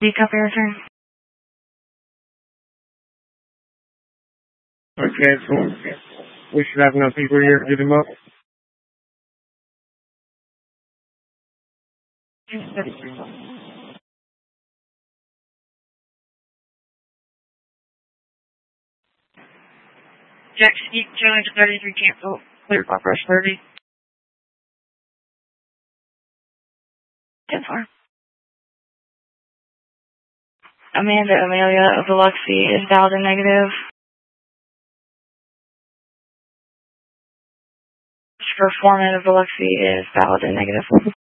Speak up your turn. Okay, so we should have enough people here to get him up. Jack, Sneak, Challenge 33, cancel. Clear Pop Rush 30. 10-4. Amanda Amelia Biloxi is valid and negative. For Foreman of Biloxi is valid and negative.